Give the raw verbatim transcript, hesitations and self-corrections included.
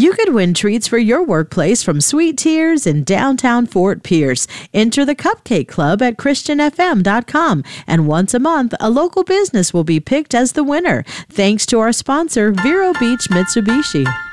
You could win treats for your workplace from Sweet Tears in downtown Fort Pierce. Enter the Cupcake Club at Christian F M dot com, and once a month, a local business will be picked as the winner. Thanks to our sponsor, Vero Beach Mitsubishi.